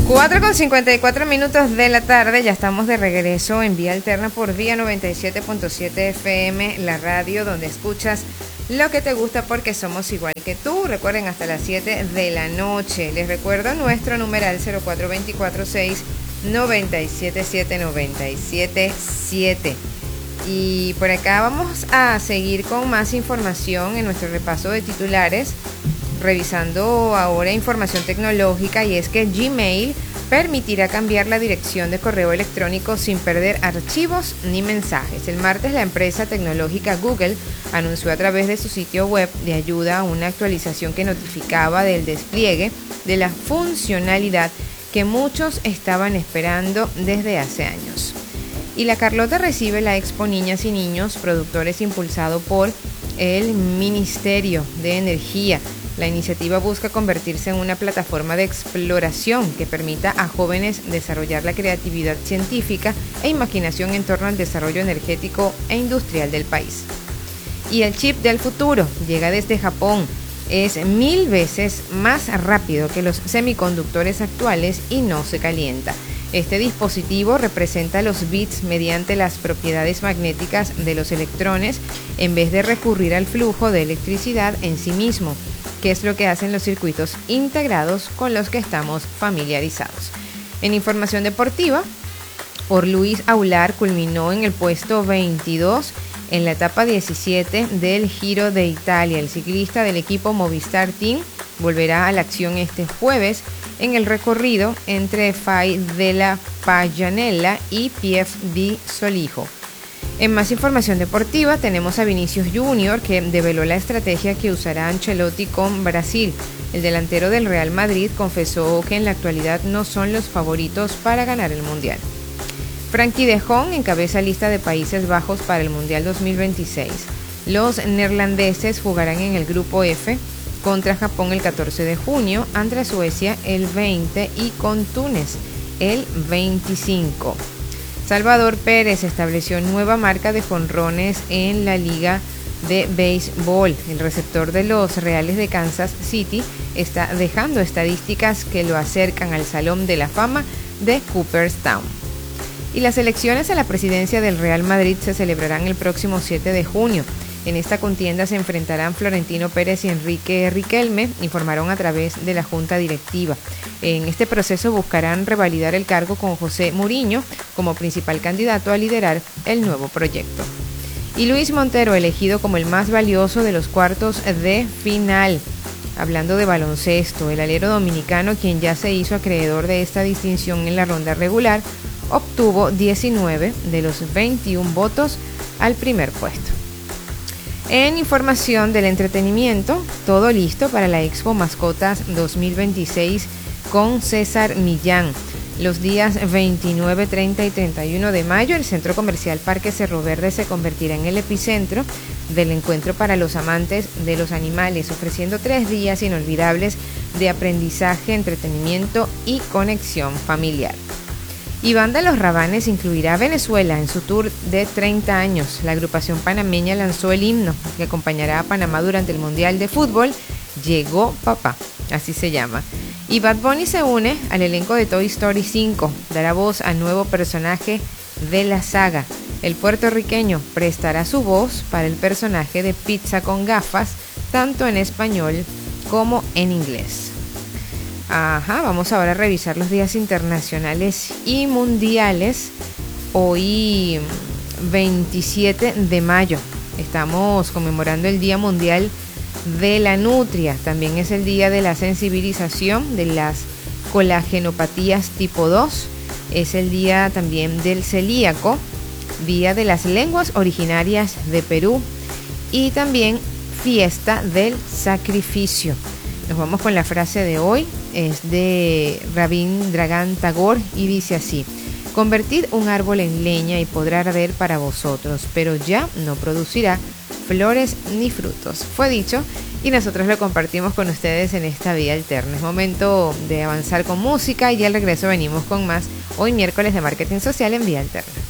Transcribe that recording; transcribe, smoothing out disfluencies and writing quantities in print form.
4:54 de la tarde, ya estamos de regreso en Vía Alterna por Vía 97.7 FM, la radio donde escuchas lo que te gusta porque somos igual que tú. Recuerden, hasta las 7 de la noche. Les recuerdo nuestro numeral 042469777977. Y por acá vamos a seguir con más información en nuestro repaso de titulares, revisando ahora información tecnológica, y es que Gmail permitirá cambiar la dirección de correo electrónico sin perder archivos ni mensajes. El martes, la empresa tecnológica Google anunció a través de su sitio web de ayuda una actualización que notificaba del despliegue de la funcionalidad que muchos estaban esperando desde hace años. Y la Carlota recibe la Expo Niñas y Niños Productores, impulsado por el Ministerio de Energía. La iniciativa busca convertirse en una plataforma de exploración que permita a jóvenes desarrollar la creatividad científica e imaginación en torno al desarrollo energético e industrial del país. Y el chip del futuro llega desde Japón. Es 1000 veces más rápido que los semiconductores actuales y no se calienta. Este dispositivo representa los bits mediante las propiedades magnéticas de los electrones en vez de recurrir al flujo de electricidad en sí mismo, que es lo que hacen los circuitos integrados con los que estamos familiarizados. En información deportiva, por Luis Aular culminó en el puesto 22 en la etapa 17 del Giro de Italia. El ciclista del equipo Movistar Team volverá a la acción este jueves en el recorrido entre Fai della Paganella y Pieve di Solijo. En más información deportiva, tenemos a Vinicius Junior, que develó la estrategia que usará Ancelotti con Brasil. El delantero del Real Madrid confesó que en la actualidad no son los favoritos para ganar el Mundial. Frenkie de Jong encabeza lista de Países Bajos para el Mundial 2026. Los neerlandeses jugarán en el grupo F contra Japón el 14 de junio, ante Suecia el 20 y con Túnez el 25. Salvador Pérez estableció nueva marca de jonrones en la Liga de Béisbol. El receptor de los Reales de Kansas City está dejando estadísticas que lo acercan al Salón de la Fama de Cooperstown. Y las elecciones a la presidencia del Real Madrid se celebrarán el próximo 7 de junio. En esta contienda se enfrentarán Florentino Pérez y Enrique Riquelme, informaron a través de la Junta Directiva. En este proceso buscarán revalidar el cargo con José Mourinho como principal candidato a liderar el nuevo proyecto. Y Luis Montero, elegido como el más valioso de los cuartos de final. Hablando de baloncesto, el alero dominicano, quien ya se hizo acreedor de esta distinción en la ronda regular, obtuvo 19 de los 21 votos al primer puesto. En información del entretenimiento, todo listo para la Expo Mascotas 2026 con César Millán. Los días 29, 30 y 31 de mayo, el Centro Comercial Parque Cerro Verde se convertirá en el epicentro del encuentro para los amantes de los animales, ofreciendo 3 días inolvidables de aprendizaje, entretenimiento y conexión familiar. Y Banda Los Rabanes incluirá a Venezuela en su tour de 30 años. La agrupación panameña lanzó el himno que acompañará a Panamá durante el Mundial de Fútbol. Llegó Papá, así se llama. Y Bad Bunny se une al elenco de Toy Story 5. Dará voz al nuevo personaje de la saga. El puertorriqueño prestará su voz para el personaje de Pizza con Gafas, tanto en español como en inglés. Vamos ahora a revisar los días internacionales y mundiales. Hoy 27 de mayo estamos conmemorando el Día Mundial de la Nutria. También es el día de la sensibilización de las colagenopatías tipo 2. Es el día también del celíaco, día de las lenguas originarias de Perú y también fiesta del sacrificio. Nos vamos con la frase de hoy, es de Rabindranath Tagore y dice así: convertid un árbol en leña y podrá arder para vosotros, pero ya no producirá flores ni frutos. Fue dicho y nosotros lo compartimos con ustedes en esta Vía Alterna. Es momento de avanzar con música y al regreso venimos con más, hoy miércoles de Marketing Social en Vía Alterna.